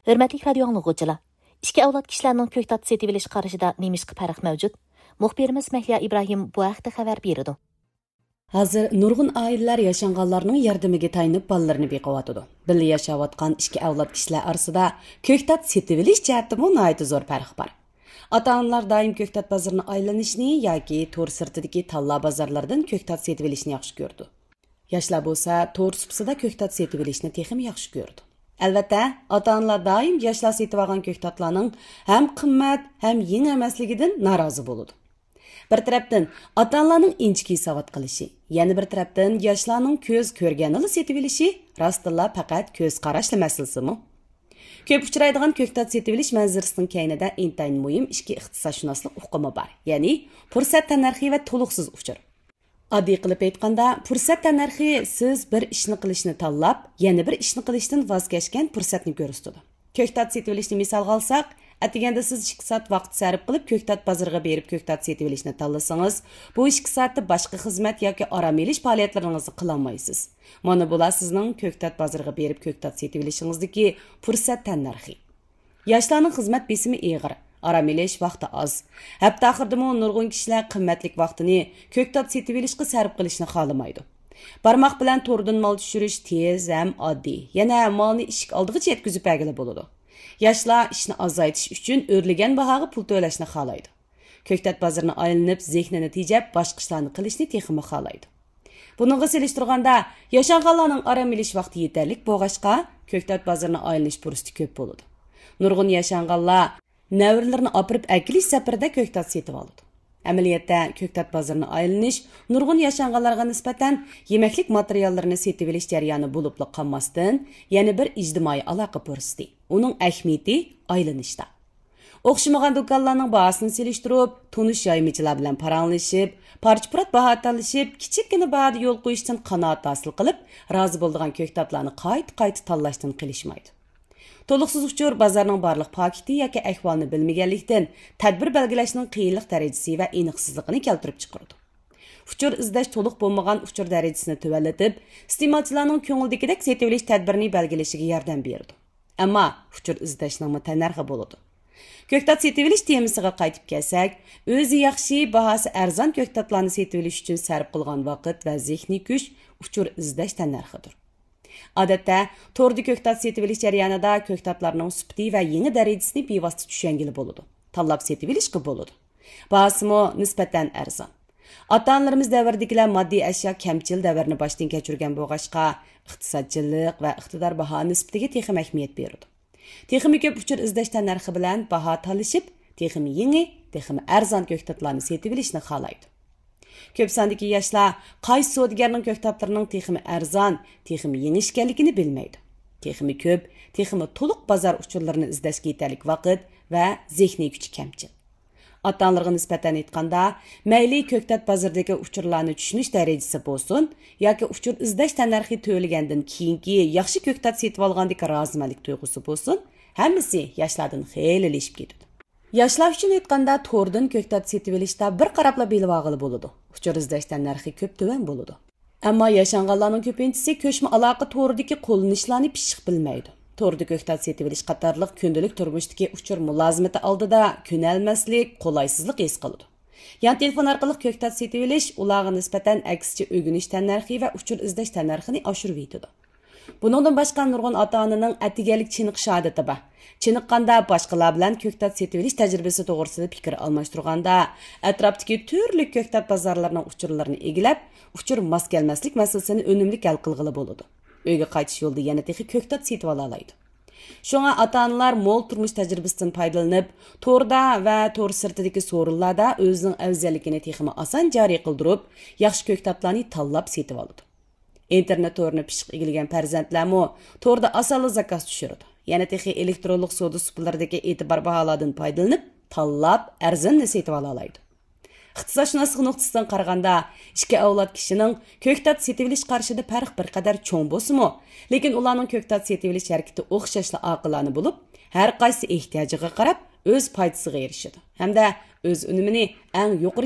Hürmetlik radio anlıqıcılar. İki avlad kişilərinin köktat setibiliş qarşıda nemişqi pərq mövcud. Muxbirimiz Məhliya İbrahim bu haqda xəbər berdi. Hazır nurgun aileler yaşanğanlarının yardımıga tayinib ballarını beqawatıdı. Birli yaşayotgan iki avlad kişiler arasında köktat setibiliş jihatida nayıtı zor pərq var. Ata-analar daim köktat bazarını aylanishni yoki to'r sirtidagi talla bazarlardan köktat setibilishni yaxshi ko'rdi. Yoshlar bo'lsa, to'r supsida köktat setibilishni texim yaxshi ko'rdi. Albatta, ata-analar daim yoshlar setib olgan köktatlarning ham qimmat, ham yeng emasligidan norozi bo'ladi. Bir tarafdan ata-analarning inchki savat qilishi, yana bir tarafdan yoshlarning ko'z ko'rganini setib olishi rostilla faqat ko'z qarashli masalasimi? Köp uçuraydigan köktat setibiliş manzarasının kaynida intayin muhim iki ixtisoshunoslik uqumi bor. Ya'ni fursat tanarxi va to'liqsiz uchur. Oddiy qilib aytganda, fursat tanarxi siz bir ishni qilishni tanlab, yana bir ishni qilishdan voz kechgan fursatni ko'rsatadi. Köktat setibilishni misolga olsak, atiganda siz 2 soat vaqt sarf qilib köktat bozoriga berib köktat setibilishni tanlasangiz, bu 2 soatda boshqa xizmat yoki orom olish faoliyatlaringizni qila olmaysiz. Mana bular sizning köktat bozoriga berib köktat setibilishingizdagi fursat tanarxi. Yoshlarning xizmat besimi og'ir, orom olish vaqti oz. Hatto oxirdami nurg'un kishilar qimmatlik vaqtini köktat setibilishga sarf qilishni xohlamaydi. Barmoq bilan to'rdan mol tushirish tez ham oddiy. Yana molni eshik oldigacha yetkazib bergili bo'ladi. Yoshlar ishni azaytish uchun o'rlagan bahoga pul to'lashni xohlaydi. Köktat bozorini aylanib, zehnini tejab, boshqa ishlarni qilishni texmi xohlaydi. Buningga selishtirganda, yashanganlarning orom olish vaqti yetarlik bo'lg'achqa, köktat bozorini aylanish fursati ko'p bo'ladi. Nurg'un yashanganlar navrilarini opirib akilish safarida köktat setib oladi. Amaliyotda köktat bozorini aylanish nurg'un yashanganlarga nisbatan yemaklik materiallarini setib olish jarayoni bo'lib qolmasdan, yana bir ijtimoiy aloqa fursati. Uning ahamiyati aylanishda. O'xshamagan do'konlarning bahosini selishtirib, tonish yoymichilar bilan paranglashib, parcha-purat baho tanlashib, kichikgina bahoda yo'l qo'yishdan qanoat hosil qilib, rozi bo'ladigan köktatlarni qayta tanlashdan qilishmaydi. To'liqsiz uchur bozorning barliq paketi yoki ahvolini bilmaganlikdan tadbir belgilashning qiyinlik darajasi va aniqsizligini keltirib chiqaradi. Uchur izlash to'liq bo'lmagan uchur darajasini tuvallatib, iste'molchilarning ko'ngildagidek setib olish tadbirini belgilashiga yordam beradi. Ammo uchur izlashning tanarxi bo'ladi. Köktat setib olish temasiga qaytib kelsak, o'zi yaxshi, bahosi arzon köktatlarni setib olish uchun sarf qilgan vaqt va zehniy kuch uchur izlash tanarxidir. Odatda, to'rda köktat setib olish jarayonida köktatlarning sifati va yangi darajasini bevosita tushungili bo'ladi. Tanlab setib olishga bo'ladi. Bahosimi nisbatan arzon. Ota-onalarimiz davrdagilar moddiy ashyo kamchil davrni boshdan kechirgan bo'lg'achqa, iqtisodchilik va iqtidor baho nisbatiga texim ahamiyat beradi. Texim ko'p uchur izlash tanarxi bilan baho tanlashib, texim yangi, texim arzon köktatlarni setib olishni xohlaydi. Ko'p sondagi yoshlar qaysi savdogarning köktatlarining teximi arzon, teximi yangi ekanligini bilmaydi. Teximi ko'p, teximi to'liq bozor uchurlarini izlashga yetarlik vaqt va zehniy kuch kamchil. Ota-onalarga nisbatan aytganda, mayli köktat bozoridagi uchurlarni tushunish darajasi bo'lsin, yoki uchur izlash tanarxi to'lagandan keyingi yaxshi köktat setib olgandek rozimalik tuyg'usi bo'lsin, hammasi yoshlardan xeyli leshib ketadi. Yoshlar uchun aytganda, to'rdan köktat setib olishda bir qarabla belvog'ili bo'ladi. Uchur izlash tanarxi ko'p tuvan bo'ladi. Ammo yashanganlarning ko'pinchisi ko'chma aloqa to'ridagi qo'llanishlarni pishiq bilmaydi. To'rda köktat setib olish qatorliq kundalik turmushdagi uchur mulozimati oldida ko'nalmaslik, qolaysizlik his qiladi. Yan telefon orqali köktat setib olish ularga nisbatan aksicha o'rganish tanarxi va uchur izlash tanarxini oshirib yetadi. Buningdan boshqa nurg'un ota-onaning atigalik chiniqish odati bor. Chiniqqanda boshqalar bilan köktat setib olish tajribasi to'g'risida fikr almashtirganda, atrofdagi turli köktat bozorlarining uchurlarini egilab, uchur mos kelmaslik masalasini unumli hal qilg'ili bo'ladi. Uyga qaytish yo'lida yana texi köktat setib olaydi. Shunga ota-onalar mo'l turmush tajribasidan foydalanib, to'rda va to'r sirtidagi so'rinlarda o'zining afzalligini texmi oson joriy qildirib, yaxshi köktatlarni tanlab setib oladi. Internet to'rini pishiq egilgan farzandlarmi to'rda osonli zakaz tushiradi. Yana texi elektronlik savdo supalaridagi e'tibor baholardan foydalanib, tanlab arzonni setib olaydi. Ixtisoshunoslik nuqtasidan qaraganda, ikki avlod kishining köktat setib olish qarshida farq bir qadar cho'ng bo'lsa-mu, lekin ularning köktat setib olish harakati o'xshashli oqilani bo'lib, har qaysi ehtiyojiga qarab o'z foydasiga erishadi. Hamda o'z unumini eng yuqori